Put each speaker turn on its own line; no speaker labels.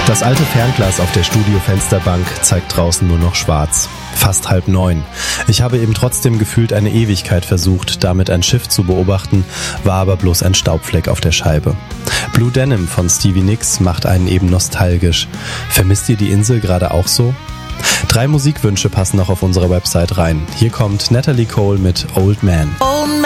Das alte Fernglas auf der Studiofensterbank zeigt draußen nur noch schwarz. Fast 8:30. Ich habe eben trotzdem gefühlt eine Ewigkeit versucht, damit ein Schiff zu beobachten, war aber bloß ein Staubfleck auf der Scheibe. Blue Denim von Stevie Nicks macht einen eben nostalgisch. Vermisst ihr die Insel gerade auch so? 3 Musikwünsche passen noch auf unserer Website rein. Hier kommt Natalie Cole mit Old Man.
Old